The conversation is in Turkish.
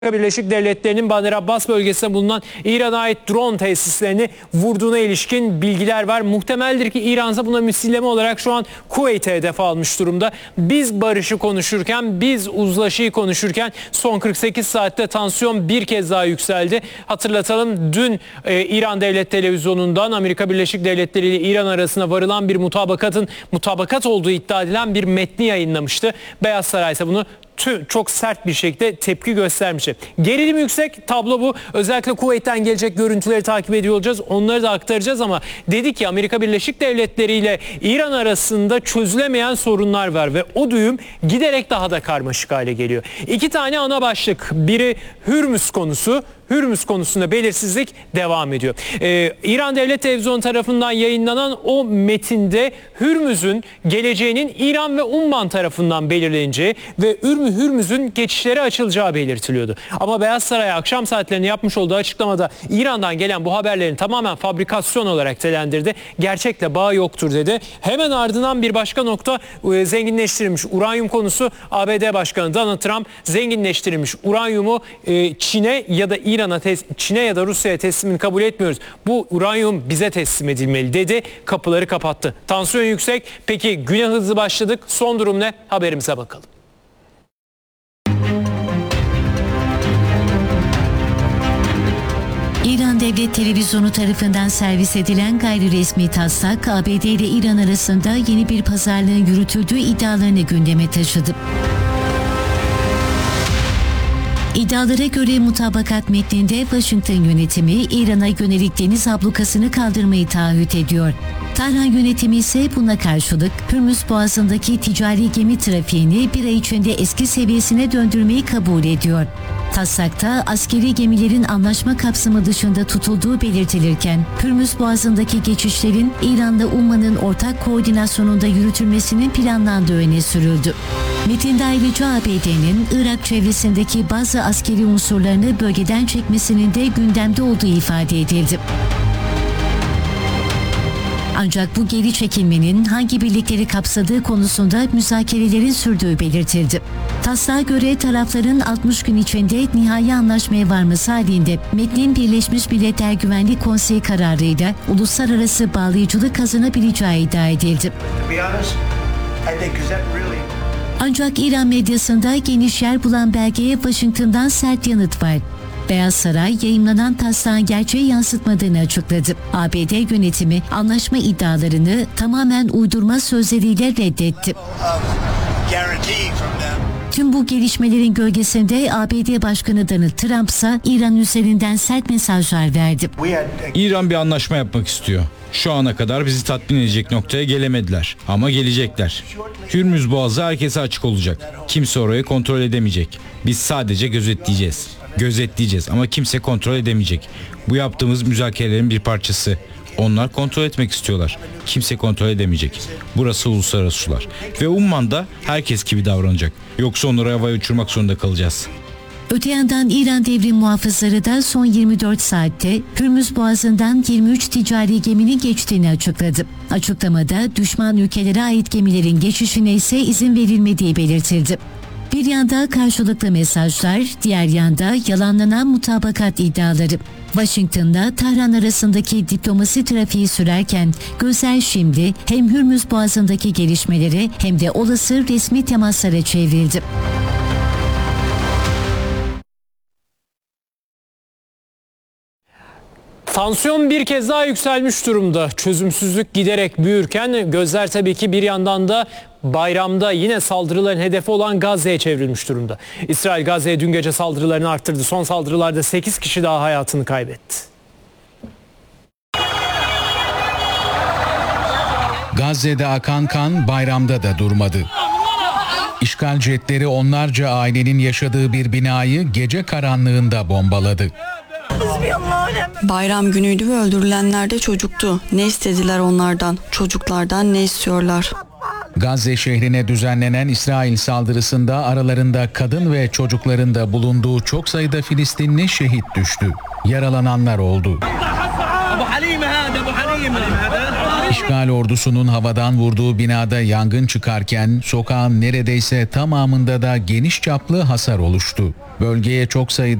Birleşik Devletleri'nin Bandar Abbas bölgesinde bulunan İran'a ait drone tesislerini vurduğuna ilişkin bilgiler var. Muhtemeldir ki İran ise buna misilleme olarak şu an Kuveyt'e hedef almış durumda. Biz barışı konuşurken, biz uzlaşıyı konuşurken son 48 saatte tansiyon bir kez daha yükseldi. Hatırlatalım, dün İran Devlet Televizyonu'ndan Amerika Birleşik Devletleri ile İran arasında varılan bir mutabakat olduğu iddia edilen bir metni yayınlamıştı. Beyaz Saray ise bunu çok sert bir şekilde tepki göstermişti. Gerilim yüksek, tablo bu. Özellikle Kuveyt'ten gelecek görüntüleri takip ediyor olacağız. Onları da aktaracağız ama dedik ki Amerika Birleşik Devletleri ile İran arasında çözülemeyen sorunlar var ve o düğüm giderek daha da karmaşık hale geliyor. İki tane ana başlık. Biri Hürmüz konusu. Hürmüz konusunda belirsizlik devam ediyor. İran Devlet Televizyonu tarafından yayınlanan o metinde Hürmüz'ün geleceğinin İran ve Umman tarafından belirleneceği ve Hürmüz'ün geçişlere açılacağı belirtiliyordu. Ama Beyaz Saray akşam saatlerinde yapmış olduğu açıklamada İran'dan gelen bu haberlerin tamamen fabrikasyon olarak telendirdi. Gerçekle bağı yoktur dedi. Hemen ardından bir başka nokta, zenginleştirilmiş uranyum konusu. ABD Başkanı Donald Trump zenginleştirilmiş uranyumu Çin'e ya da Çin'e ya da Rusya'ya teslimini kabul etmiyoruz. Bu uranyum bize teslim edilmeli dedi. Kapıları kapattı. Tansiyon yüksek. Peki güne hızlı başladık. Son durum ne? Haberimize bakalım. İran Devlet Televizyonu tarafından servis edilen gayri resmi taslak, ABD ile İran arasında yeni bir pazarlığın yürütüldüğü iddialarını gündeme taşıdı. İddialara göre mutabakat metninde Washington yönetimi İran'a yönelik deniz ablukasını kaldırmayı taahhüt ediyor. Tahran yönetimi ise buna karşılık Hürmüz Boğazı'ndaki ticari gemi trafiğini bir ay içinde eski seviyesine döndürmeyi kabul ediyor. Taslakta askeri gemilerin anlaşma kapsamı dışında tutulduğu belirtilirken Hürmüz Boğazı'ndaki geçişlerin İran'la Umman'ın ortak koordinasyonunda yürütülmesinin planlandığı öne sürüldü. Metinde ayrıca ABD'nin Irak çevresindeki bazı askeri unsurlarını bölgeden çekmesinin de gündemde olduğu ifade edildi. Ancak bu geri çekilmenin hangi birlikleri kapsadığı konusunda müzakerelerin sürdüğü belirtildi. Taslağa göre tarafların 60 gün içinde nihai anlaşmaya varması halinde metnin Birleşmiş Milletler Güvenlik Konseyi kararıyla uluslararası bağlayıcılık kazanabileceği iddia edildi. Ancak İran medyasında geniş yer bulan belgeye Washington'dan sert yanıt var. Beyaz Saray yayımlanan taslağın gerçeği yansıtmadığını açıkladı. ABD yönetimi anlaşma iddialarını tamamen uydurma sözleriyle reddetti. Tüm bu gelişmelerin gölgesinde ABD Başkanı Donald Trump ise İran üzerinden sert mesajlar verdi. İran bir anlaşma yapmak istiyor. Şu ana kadar bizi tatmin edecek noktaya gelemediler. Ama gelecekler. Hürmüz Boğazı herkese açık olacak. Kimse orayı kontrol edemeyecek. Biz sadece gözetleyeceğiz ama kimse kontrol edemeyecek. Bu yaptığımız müzakerelerin bir parçası. Onlar kontrol etmek istiyorlar. Kimse kontrol edemeyecek. Burası uluslararası sular. Ve Umman'da herkes gibi davranacak. Yoksa onları havaya uçurmak zorunda kalacağız. Öte yandan İran devrim muhafızları da son 24 saatte Hürmüz Boğazı'ndan 23 ticari geminin geçtiğini açıkladı. Açıklamada düşman ülkelere ait gemilerin geçişine ise izin verilmediği belirtildi. Bir yanda karşılıklı mesajlar, diğer yanda yalanlanan mutabakat iddiaları. Washington'da Tahran arasındaki diplomasi trafiği sürerken gözler şimdi hem Hürmüz Boğazı'ndaki gelişmelere hem de olası resmi temaslara çevrildi. Tansiyon bir kez daha yükselmiş durumda. Çözümsüzlük giderek büyürken gözler tabii ki bir yandan da bayramda yine saldırıların hedefi olan Gazze'ye çevrilmiş durumda. İsrail Gazze'ye dün gece saldırılarını arttırdı. Son saldırılarda 8 kişi daha hayatını kaybetti. Gazze'de akan kan bayramda da durmadı. İşgal jetleri onlarca ailenin yaşadığı bir binayı gece karanlığında bombaladı. Bayram günüydü ve öldürülenler de çocuktu. Ne istediler onlardan? Çocuklardan ne istiyorlar? Gazze şehrine düzenlenen İsrail saldırısında aralarında kadın ve çocukların da bulunduğu çok sayıda Filistinli şehit düştü. Yaralananlar oldu. İşgal ordusunun havadan vurduğu binada yangın çıkarken sokağın neredeyse tamamında da geniş çaplı hasar oluştu. Bölgeye çok sayıda